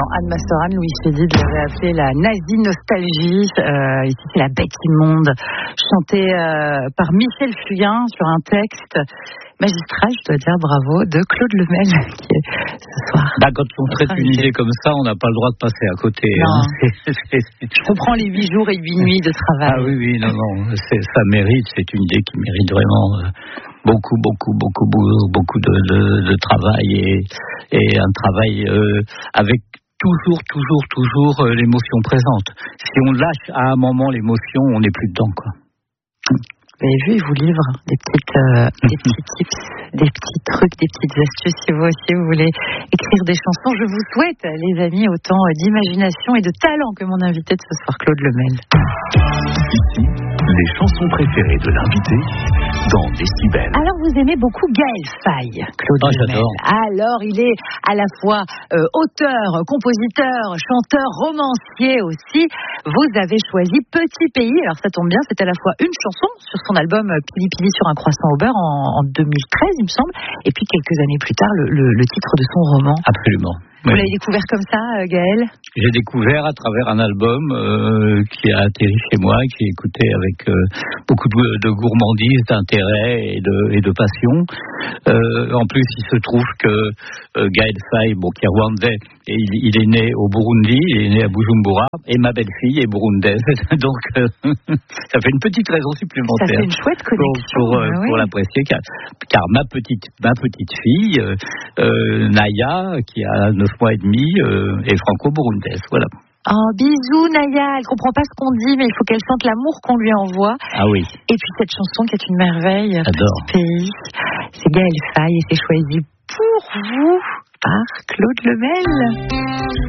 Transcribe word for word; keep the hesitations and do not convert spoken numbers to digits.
Non, Anne Masteran, Louis Chédid l'avait appelée la nazie nostalgie. Euh, ici, c'est la bête immonde, chantée euh, par Michel Fugain sur un texte magistral, je dois dire bravo, de Claude Lemel, qui est ce soir. Bah, quand on traite une idée comme ça, on n'a pas le droit de passer à côté. Non. Hein. Je comprends les huit jours et huit nuits de travail. Ah oui, oui, non, non, c'est, ça mérite, c'est une idée qui mérite vraiment euh, beaucoup, beaucoup, beaucoup, beaucoup de, de, de travail et, et un travail euh, avec toujours, toujours, toujours euh, l'émotion présente. Si on lâche à un moment l'émotion, on n'est plus dedans, quoi. Vous avez vu, il vous livre des, petites, euh, des petits tips, des petits trucs, des petites astuces. Si vous aussi vous voulez écrire des chansons, je vous souhaite, les amis, autant d'imagination et de talent que mon invité de ce soir, Claude Lemel. Ici, les chansons préférées de l'invité dans Décibel. Alors, vous aimez beaucoup Gaël Faye, Claude oh, Lemel. J'adore. Alors, il est à la fois euh, auteur, compositeur, chanteur, romancier aussi. Vous avez choisi Petit Pays. Alors, ça tombe bien, c'est à la fois une chanson sur son album Pili Pili sur un croissant au beurre en, en deux mille treize, il me semble, et puis quelques années plus tard, le, le, le titre de son roman. Absolument. Vous Oui. l'avez découvert comme ça, Gaël ? J'ai découvert à travers un album euh, qui a atterri chez moi, qui est écouté avec euh, beaucoup de, de gourmandise, d'intérêt et de, et de passion. Euh, en plus, il se trouve que euh, Gaël Faye, bon, qui est rwandais, et il, il est né au Burundi, il est né à Bujumbura, et ma belle-fille est burundaise. Donc, euh, ça fait une petite raison supplémentaire. Ça fait une chouette connexion. Pour, pour, euh, ah oui. pour l'apprécier, car, car ma petite, ma petite fille, euh, euh, Naya, qui a neuf mois et demi, euh, est franco-burundaise. Voilà. Oh, bisous Naya, elle comprend pas ce qu'on dit, mais il faut qu'elle sente l'amour qu'on lui envoie. Ah oui. Et puis cette chanson qui est une merveille, J'adore. Petit Pays, c'est Gaël Faye et c'est choisi pour vous par Claude Lemel.